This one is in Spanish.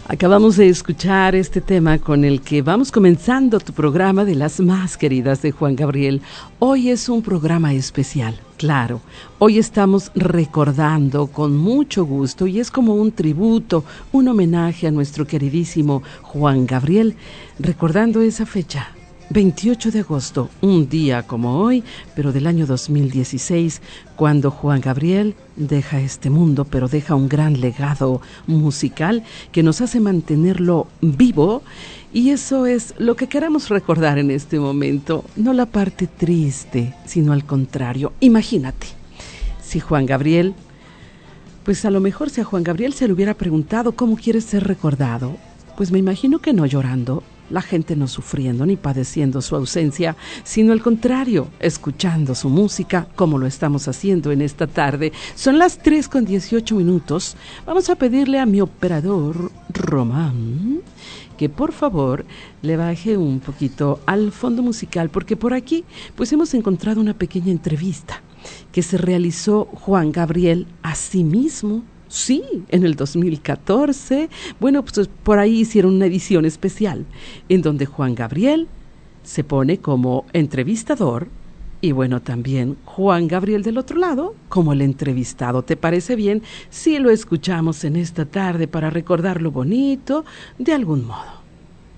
Acabamos de escuchar este tema con el que vamos comenzando tu programa de las más queridas de Juan Gabriel. Hoy es un programa especial, claro. Hoy estamos recordando con mucho gusto y es como un tributo, un homenaje a nuestro queridísimo Juan Gabriel, recordando esa fecha. 28 de agosto, un día como hoy, pero del año 2016, cuando Juan Gabriel deja este mundo, pero deja un gran legado musical que nos hace mantenerlo vivo, y eso es lo que queremos recordar en este momento, no la parte triste, sino al contrario. Imagínate, si Juan Gabriel, pues a lo mejor si a Juan Gabriel se le hubiera preguntado cómo quiere ser recordado, pues me imagino que no llorando, la gente no sufriendo ni padeciendo su ausencia, sino al contrario, escuchando su música como lo estamos haciendo en esta tarde. Son las 3:18. Vamos a pedirle a mi operador Román que por favor le baje un poquito al fondo musical, porque por aquí pues hemos encontrado una pequeña entrevista que se realizó Juan Gabriel a sí mismo. Sí, en el 2014, bueno, pues por ahí hicieron una edición especial en donde Juan Gabriel se pone como entrevistador y bueno, también Juan Gabriel del otro lado como el entrevistado. ¿Te parece bien si lo escuchamos en esta tarde para recordar lo bonito de algún modo?